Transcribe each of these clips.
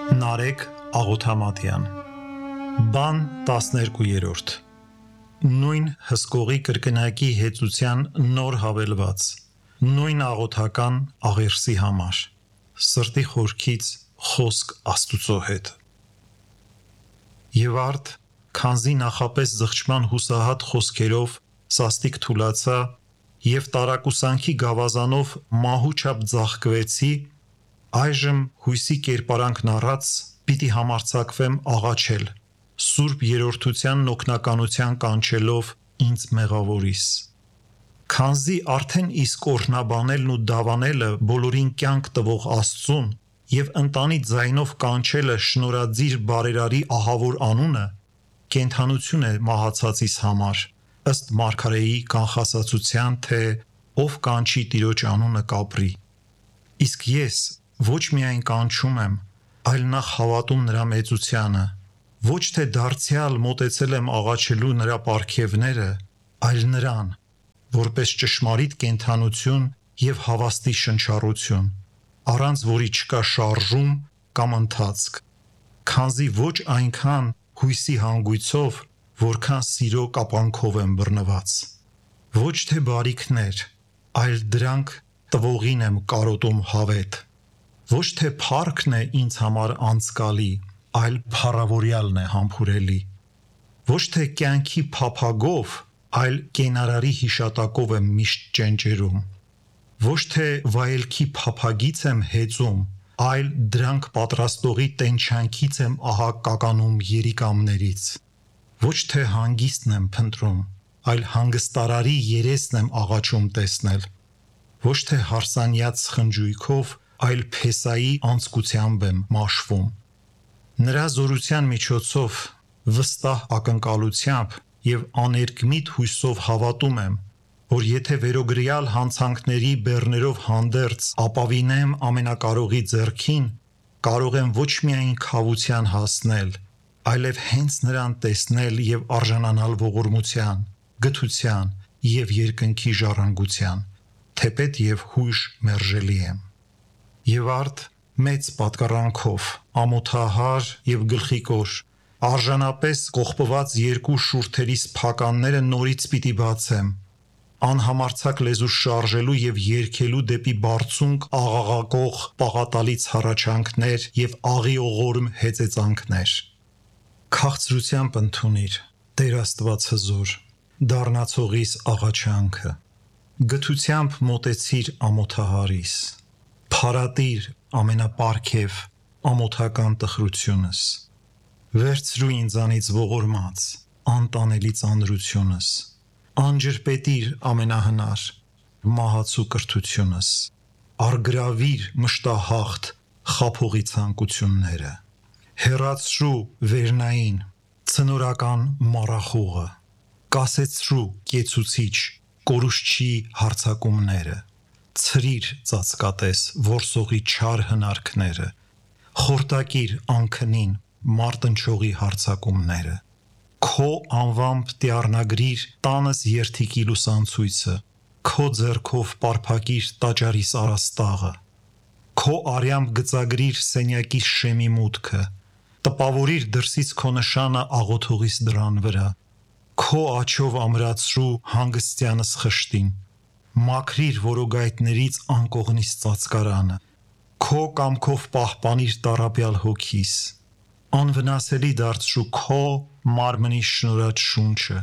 Նարեկ Աղոթամատյան Բան 12-րդ Նույն հսկողի կրկնակի հեծության նոր հավելված Նույն աղոթական աղերսի համար Սրտի խորքից խոսք Աստուծո հետ Եվ արդ քանզի նախապես զղջման հուսահատ խոսքերով սաստիկ թուլացա և տարակուսանքի գավազանով մահու չափ ձաղկվեցի այժմ հույսի կերպարանքն առած պիտի համարձակվեմ աղաչել սուրբ երրորդության նոքնականության կանչելով ինձ մեղավորիս քանզի արդեն իսկ օրհնաբանելն ու դավանելը բոլորին կյանք տվող Աստծուն և ընտանի ձայնով կանչելը շնորհաձիր բարերարի ահավոր անունը կենդանություն է մահացածիս համար ըստ մարգարեի կանխասացության թե ով կանչի Տիրոջ անունը կապրի իսկ ես ոչ միայն կանչում եմ այլ նախ հավատում նրա մեծությանը ոչ թե դարձյալ մոտեցել եմ աղաչելու նրա պարգևները այլ նրան որպես ճշմարիտ կենդանություն և հավաստի շնչառություն առանց որի չկա շարժում կամ ընթացք քանզի ոչ այնքան հույսի հանգույցով որքան սիրո կապանքով եմ բռնված ոչ թե բարիքներ այլ դրանք տվողին եմ կարոտում հավետ ոչ թե փառքն է ինձ համար անցկալի այլ փառավորյալն է համբուրելի ոչ թե կյանքի փափագով այլ կենարարի հիշատակով եմ միշտ ճենճերում ոչ թե վայելքի փափագից եմ հեծում այլ դրանք պատրաստողի տենչանքից եմ ահա կականում երիկամներից ոչ թե հանգիստն եմ փնտրում այլ հանգստարարի երեսն եմ աղաչում տեսնել ոչ թե հարսանյաց խնջույքով այլ փեսայի անձկությամբ եմ մաշվում նրա զորության միջոցով վստահ ակնկալությամբ և աներկմիտ հույսով հավատում եմ որ եթե վերոգրյալ հանցանքների բեռներով հանդերձ ապավինեմ ամենակարողի ձեռքին կարող եմ ոչ միայն քավության հասնել այլև հենց նրան տեսնել և արժանանալ ողորմության գթության և երկնքի ժառանգության թեպետ և հույժ մերժելի եմ Եվ արդ մեծ պատկառանքով ամոթահար և գլխիկոր արժանապես կողպված երկու շուրթերիս փականները նորից պիտի բացեմ անհամարձակ լեզու շարժելու և երգելու դեպի բարձունք աղաղակող պաղատալից հառաչանքներ և աղիողորմ հեծեծանքներ Քաղցրությամբ ընդունիր Տեր Աստված հզոր դառնացողիս աղաչանքը գթությամբ մոտեցիր ամոթահարիս Փարատիր ամենապարգև ամոթական տխրությունս Վերցրու ինձանից ողորմած անտանելի ծանրությունս Անջրպետիր ամենահնար մահացու կրթությունս Առգրավիր մշտահաղթ խաբողի ցանկությունները Հեռացրու վերնային ցնորական մառախուղը Կասեցրու կեցուցիչ կորուստչի հարձակումները Ցրիր ծածկատես որսողի չար հնարքները Խորտակիր անքնին մարտնչողի հարձակումները Քո անվամբ տյառնագրիր տանս երդիքի լուսանցույցը Քո ձեռքով պարփակիր տաճարիս առաստաղը Քո արյամբ գծագրիր սենյակիս շեմի մուտքը Տպավորիր դրսից քո նշանը աղոթողիս դռան վրա Քո աջով ամրացրու հանգստյանս խշտին Մաքրիր որոգայթներից անկողնիս ծածկարանը Քո կամքով պահպանիր տառապյալ հոգիս Անվնասելի դարձրու քո մարմնի շնորհած շունչը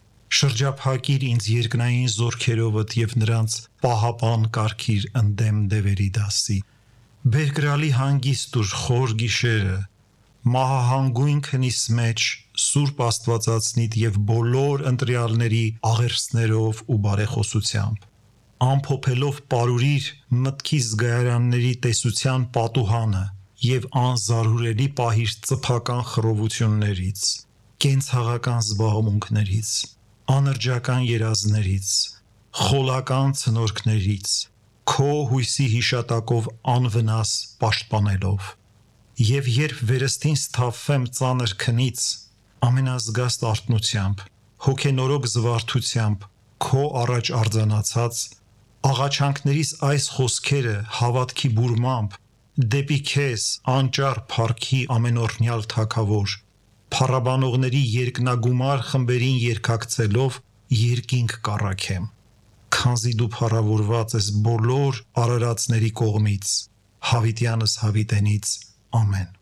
Շրջափակիր ինձ երկնային զորքերովդ և նրանց պահապան կարգիր ընդդեմ դևերի դասի Բերկրալի հանգիստ ուր խոր գիշերը Մահահանգույն քնիս մեջ Սուրբ Աստվածածնիդ և բոլոր ընտրյալների աղերսներով ու բարեխոսությամբ Ամփոփելով պարուրիր մտքիս զգայարանների տեսության պատուհանը և անզարհուրելի պահիր ծփական խռովություններից, կենցաղական զբաղմունքներից, անրջական երազներից, խոլական ցնորքներից, քո հույսի հիշատակով անվնաս պաշտպանելով Եվ երբ վերստին սթափվեմ ծանր քնից, ամենազգաստ արթնությամբ, հոգենորոգ զվարթությամբ, քո առաջ արձանացած Աղաչանքներիս այս խոսքերը հավատքի բուրմամբ դեպի քեզ անճար փառքի ամենօրհնյալ թագավոր, փառաբանողների երկնագումար խմբերին երկակցելով երկինք կառաքեմ, քանզի դու փառավորված ես բոլոր արարածների կողմից, հավիտյանս հավիտենից, ամեն։